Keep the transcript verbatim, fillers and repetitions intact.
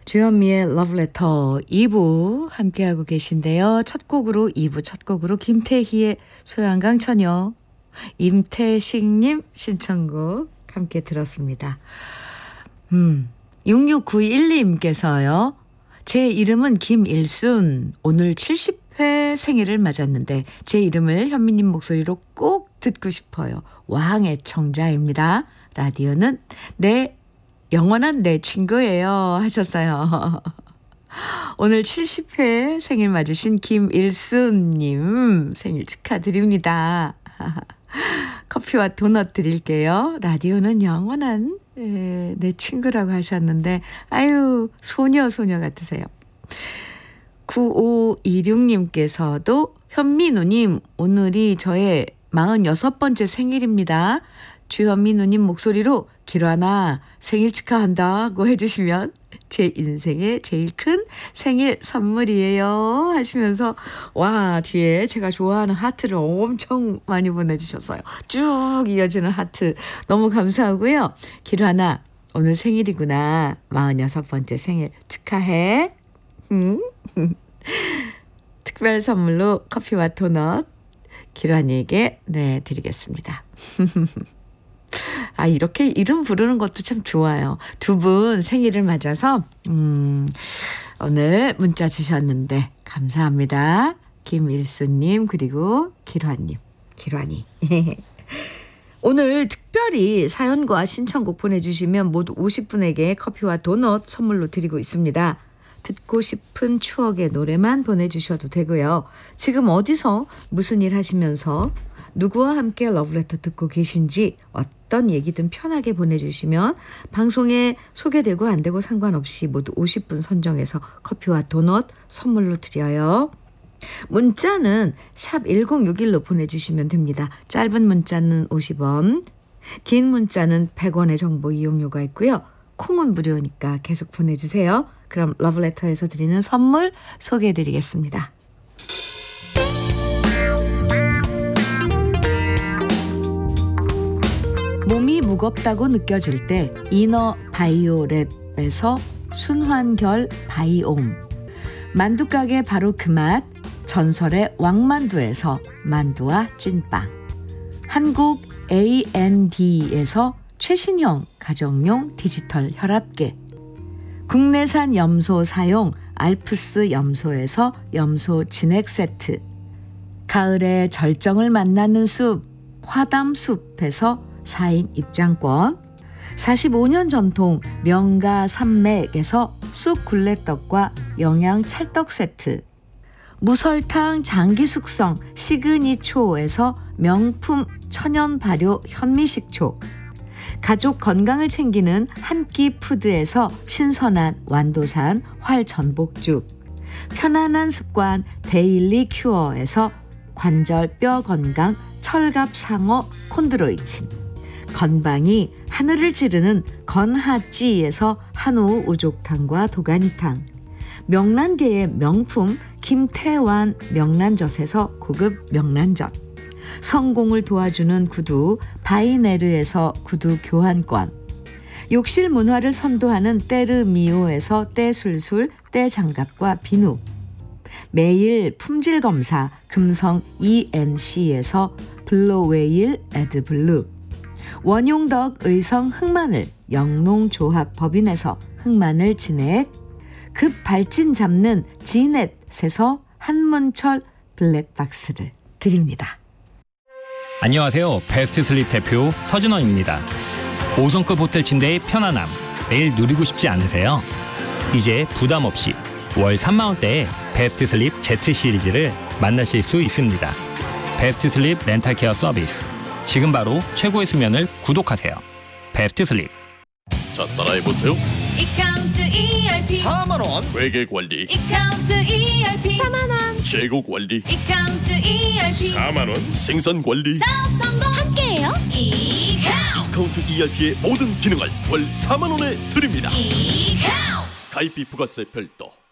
주현미의 러브레터 이 부 함께하고 계신데요. 첫 곡으로 이 부 첫 곡으로 김태희의 소양강 처녀, 임태식님 신청곡 함께 들었습니다. 음, 육육구일님께서요. 제 이름은 김일순. 오늘 칠십 회 생일을 맞았는데 제 이름을 현미님 목소리로 꼭 듣고 싶어요. 왕의 청자입니다. 라디오는 내 영원한 내 친구예요 하셨어요. 오늘 칠십 회 생일 맞으신 김일순님 생일 축하드립니다. 커피와 도넛 드릴게요. 라디오는 영원한 에, 내 친구라고 하셨는데 아유 소녀 소녀 같으세요. 구오이육님께서도 현미 누님 오늘이 저의 마흔여섯 번째 생일입니다. 주현미 누님 목소리로 길환아 생일 축하한다고 해주시면 제 인생의 제일 큰 생일 선물이에요 하시면서 와 뒤에 제가 좋아하는 하트를 엄청 많이 보내주셨어요. 쭉 이어지는 하트 너무 감사하고요. 길환아 오늘 생일이구나. 마흔여섯 번째 생일 축하해. 음? 특별 선물로 커피와 도넛 길환이에게 네 드리겠습니다. 아 이렇게 이름 부르는 것도 참 좋아요. 두 분 생일을 맞아서 음, 오늘 문자 주셨는데 감사합니다. 김일수님 그리고 길환님. 길환이. 오늘 특별히 사연과 신청곡 보내주시면 모두 오십 분에게 커피와 도넛 선물로 드리고 있습니다. 듣고 싶은 추억의 노래만 보내주셔도 되고요. 지금 어디서 무슨 일 하시면서 누구와 함께 러브레터 듣고 계신지 어떤 얘기든 편하게 보내주시면 방송에 소개되고 안 되고 상관없이 모두 오십 분 선정해서 커피와 도넛 선물로 드려요. 문자는 샵 일공육일로 보내주시면 됩니다. 짧은 문자는 오십 원, 긴 문자는 백 원의 정보 이용료가 있고요. 콩은 무료니까 계속 보내주세요. 그럼 러브레터에서 드리는 선물 소개해드리겠습니다. 몸이 무겁다고 느껴질 때 이너 바이오랩에서 순환결 바이옴, 만두가게 바로 그 맛 전설의 왕만두에서 만두와 찐빵, 한국 에이엔디에서 최신형 가정용 디지털 혈압계, 국내산 염소 사용 알프스 염소에서 염소 진액 세트, 가을의 절정을 만나는 숲 화담숲에서 사 인 입장권, 사십오 년 전통 명가 산맥에서 쑥 굴레떡과 영양 찰떡 세트, 무설탕 장기 숙성 시그니초에서 명품 천연 발효 현미식초, 가족 건강을 챙기는 한 끼 푸드에서 신선한 완도산 활전복죽, 편안한 습관 데일리 큐어에서 관절 뼈 건강 철갑상어 콘드로이친, 건방이 하늘을 찌르는 건하찌에서 한우 우족탕과 도가니탕, 명란계의 명품 김태환 명란젓에서 고급 명란젓, 성공을 도와주는 구두 바이네르에서 구두 교환권, 욕실 문화를 선도하는 때르미오에서 때술술 때장갑과 비누, 매일 품질검사 금성 이엔씨에서 블로웨일 에드블루, 원용덕 의성 흑마늘 영농조합 법인에서 흑마늘 진액, 급 발진 잡는 지넷에서 한문철 블랙박스를 드립니다. 안녕하세요. 베스트 슬립 대표 서준원입니다. 오 성급 호텔 침대의 편안함 매일 누리고 싶지 않으세요? 이제 부담 없이 월 삼만 원대의 베스트 슬립 Z 시리즈를 만나실 수 있습니다. 베스트 슬립 렌탈 케어 서비스. 지금 바로 최고의 수면을 구독하세요. 베스트 슬립. 자, 따라해보세요. 이카운트 이알피 사만 원. 회계 관리. 이카운트 이알피 사만 원. 재고 관리. 이카운트 이알피 사만 원. 생산 관리. 사업 성공 함께해요. 이카운트 이카운트 이알피의 모든 기능을 월 사만 원에 드립니다. 이카운트 가입비 부가세 별도.